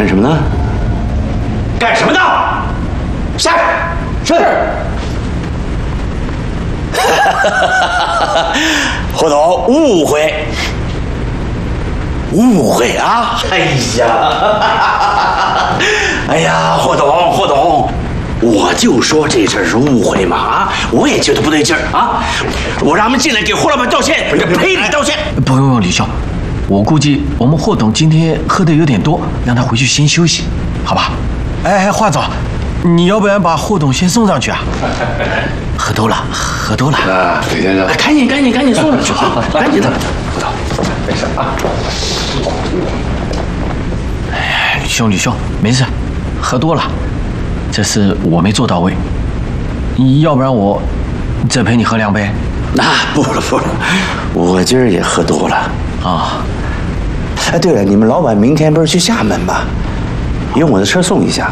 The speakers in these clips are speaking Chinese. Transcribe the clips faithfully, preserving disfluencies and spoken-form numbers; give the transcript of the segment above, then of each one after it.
干什么呢？ 干什么呢？是是。 霍总误会，误会啊！哎呀，哎呀，霍总，霍总，我就说这事儿是误会嘛啊！我也觉得不对劲儿啊！我让他们进来给霍老板道歉，赔礼道歉。 不用不用，李兄，我估计我们霍董今天喝的有点多，让他回去先休息，好吧？哎哎，华总，你要不然把霍董先送上去啊？喝多了，喝多了啊，李先生，哎，赶紧赶紧赶紧送上去，好，赶紧的， 不走，没事啊。 哎，吕兄吕兄，没事，喝多了，这事我没做到位，要不然我再陪你喝两杯。 那、啊、不了不了，我今儿也喝多了啊。 哎，对了，你们老板明天不是去厦门吗？用我的车送一下。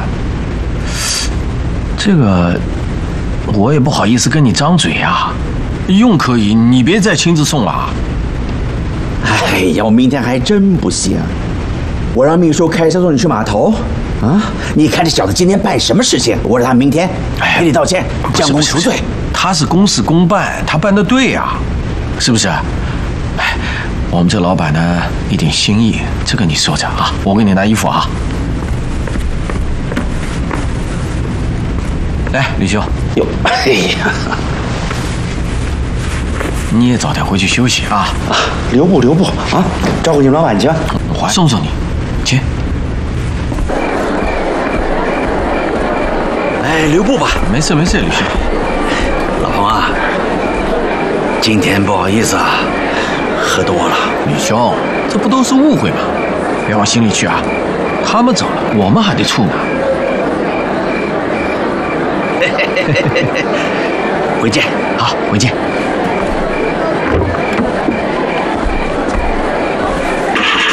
这个我也不好意思跟你张嘴啊，用可以，你别再亲自送了。 哎呀，我明天还真不行，我让秘书开车送你去码头啊！你看这小子今天办什么事情？我让他明天赔礼道歉，将功赎罪。 他是公事公办，他办得对呀、啊，是不是？哎，我们这老板呢，一点心意，这个你收着啊，我给你拿衣服啊。来，吕兄， 哟，哎呀， 你也早点回去休息啊！ 啊，留步留步啊，照顾你们老板去吧。 我送送你，去。 哎，留步吧。 没事没事，吕兄。 老彭啊，今天不好意思啊，喝多了。 吕兄，这不都是误会吗？别往心里去啊。他们走了，我们还得处呢。 回见， 好，回见。